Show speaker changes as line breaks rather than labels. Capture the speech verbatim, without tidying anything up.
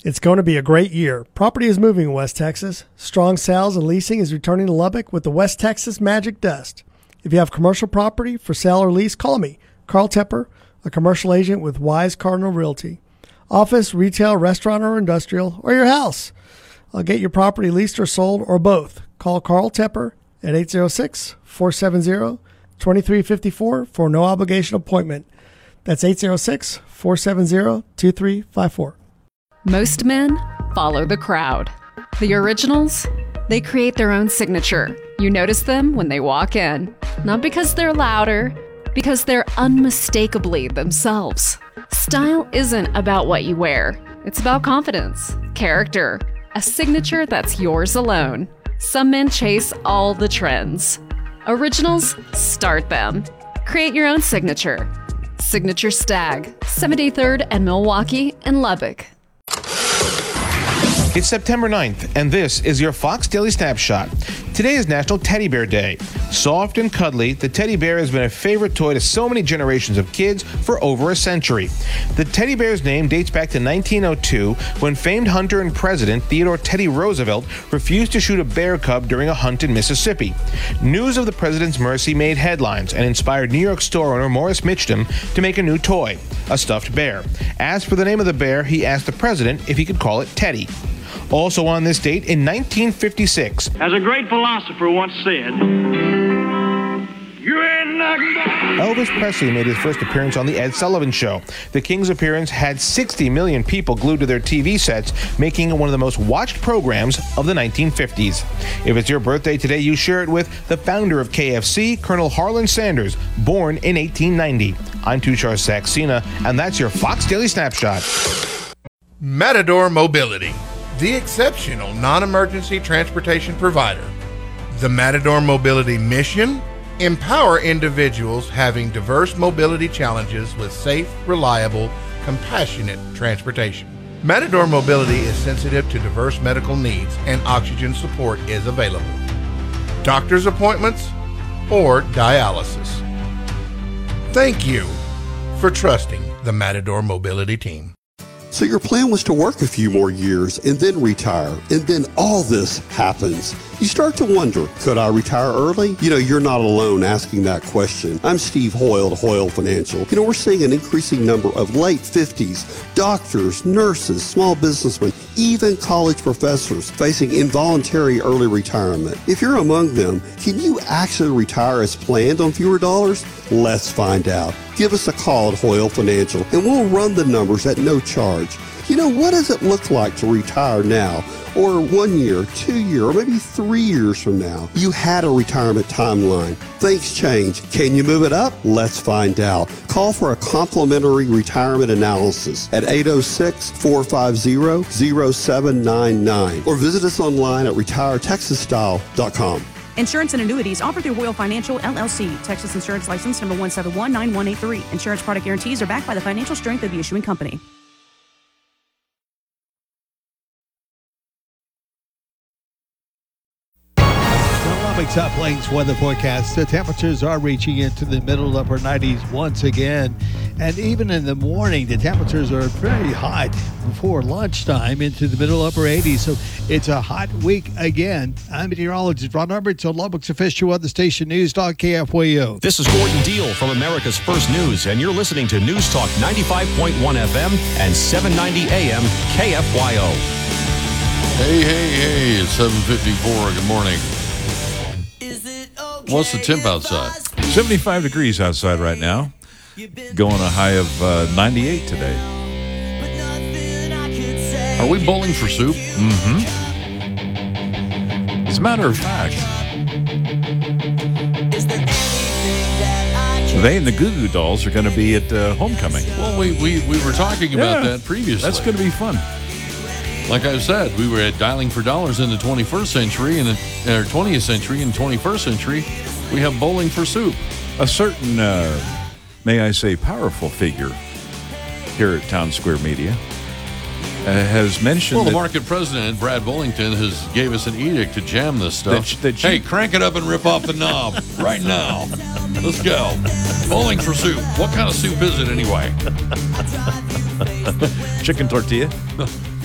It's going to be a great year. Property is moving in West Texas. Strong sales and leasing is returning to Lubbock with the West Texas Magic Dust. If you have commercial property for sale or lease, call me, Carl Tepper, a commercial agent with Wise Cardinal Realty. Office, retail, restaurant, or industrial, or your house. I'll get your property leased or sold, or both. Call Carl Tepper at eight zero six, four seven zero, two three five four for no obligation appointment. That's eight zero six, four seven zero, two three five four.
Most men follow the crowd. The originals, they create their own signature. You notice them when they walk in. Not because they're louder, because they're unmistakably themselves. Style isn't about what you wear. It's about confidence, character, a signature that's yours alone. Some men chase all the trends. Originals, start them. Create your own signature. Signature Stag, seventy-third and Milwaukee in Lubbock.
It's September ninth, and this is your Fox Daily Snapshot. Today is National Teddy Bear Day. Soft and cuddly, the teddy bear has been a favorite toy to so many generations of kids for over a century. The teddy bear's name dates back to nineteen oh two, when famed hunter and president Theodore Teddy Roosevelt refused to shoot a bear cub during a hunt in Mississippi. News of the president's mercy made headlines and inspired New York store owner Morris Mitchum to make a new toy, a stuffed bear. Asked for the name of the bear, he asked the president if he could call it Teddy. Also on this date, in nineteen fifty-six.
As a great philosopher once said, you ain't nothing but...
Elvis Presley made his first appearance on The Ed Sullivan Show. The King's appearance had sixty million people glued to their T V sets, making it one of the most watched programs of the nineteen fifties. If it's your birthday today, you share it with the founder of K F C, Colonel Harlan Sanders, born in eighteen ninety. I'm Tushar Saxena, and that's your Fox Daily Snapshot.
Matador Mobility, the exceptional non-emergency transportation provider. The Matador Mobility mission: empower individuals having diverse mobility challenges with safe, reliable, compassionate transportation. Matador Mobility is sensitive to diverse medical needs, and oxygen support is available. Doctor's appointments or dialysis. Thank you for trusting the Matador Mobility team.
So your plan was to work a few more years and then retire, and then all this happens. You start to wonder, could I retire early? You know, you're not alone asking that question. I'm Steve Hoyle at Hoyle Financial. You know, we're seeing an increasing number of late fifties, doctors, nurses, small businessmen, even college professors facing involuntary early retirement. If you're among them, can you actually retire as planned on fewer dollars? Let's find out. Give us a call at Hoyle Financial, and we'll run the numbers at no charge. You know, what does it look like to retire now, or one year, two year, or maybe three years from now? You had a retirement timeline. Things change. Can you move it up? Let's find out. Call for a complimentary retirement analysis at eight oh six, four five zero, zero seven nine nine or visit us online at retire texas style dot com.
Insurance and annuities offered through Hoyle Financial, L L C. Texas Insurance License number one seven one nine one eight three. Insurance product guarantees are backed by the financial strength of the issuing company.
Top Plains weather forecast. The temperatures are reaching into the middle upper nineties once again. And even in the morning, the temperatures are very hot before lunchtime into the middle upper eighties. So it's a hot week again. I'm meteorologist Ron Roberts on Lubbock's official weather station News Talk K F Y O.
This is Gordon Deal from America's First News, and you're listening to News Talk ninety-five point one F M and seven ninety A M K F Y O.
Hey, hey, hey, it's seven fifty-four. Good morning. What's the temp outside?
seventy-five degrees outside right now. Going a high of uh, ninety-eight today.
Are we bowling for soup?
Mm-hmm. As a matter of fact, they and the Goo Goo Dolls are going to be at uh, homecoming.
Well, we, we, we were talking about
yeah,
that previously.
That's going to be fun.
Like I said, we were at Dialing for Dollars in the twenty-first century, and the uh, twentieth century and twenty-first century, we have bowling for soup.
A certain, uh, may I say, powerful figure here at Town Square Media uh, has mentioned
Well, the
that,
market president, Brad Bullington, has gave us an edict to jam this stuff.
That, that
hey,
you,
crank it up and rip off the knob right now. Let's go. Bowling for soup. What kind of soup is it anyway?
Chicken tortilla.